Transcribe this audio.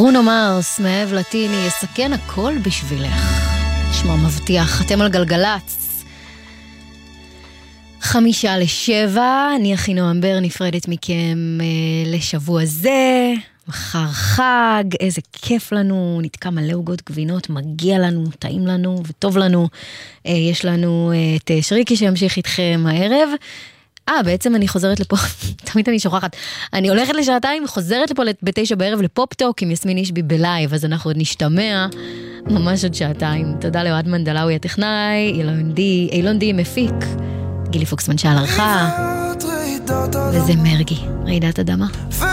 ברונו מרס, מאהב לטיני, יסכן הכל בשבילך. נשמע מבטיח, אתם על גלגלץ. 6:55, אני אחינועם בר נפרדת מכם לשבוע זה. מחר חג, איזה כיף לנו, נתקע מלא עוגות גבינות, מגיע לנו, טעים לנו וטוב לנו. יש לנו את שריקי שימשיך איתכם הערב. בעצם אני חוזרת לפה, תמיד אני שוכחת, אני הולכת לשעתיים, חוזרת לפה ב9 בערב לפופ-טוק עם יסמין אישבי בלייב, אז אנחנו עוד נשתמע ממש עוד שעתיים. תודה לאוהד מנדלאוי הטכנאי, אילון די מפיק, גילי פוקסמן שעל ערכה, וזה מרגי, רעידת אדמה.